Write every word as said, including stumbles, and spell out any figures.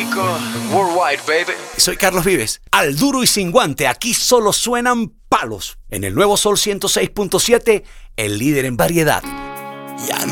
Rico, worldwide, baby. Soy Carlos Vives. Al duro y sin guante, aquí solo suenan palos. En el nuevo Sol ciento seis punto siete, el líder en variedad. Ya